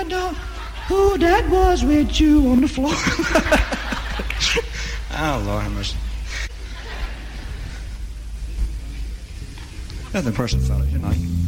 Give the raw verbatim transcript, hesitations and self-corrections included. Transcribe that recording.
find out who that was with you on the floor. Oh, Lord have mercy. That's the person, fellas, you know.